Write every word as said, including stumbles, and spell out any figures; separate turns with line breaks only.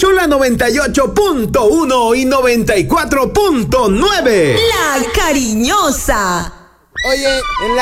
escucho la noventa y ocho punto uno y noventa y cuatro punto nueve.
La Cariñosa.
Oye, en la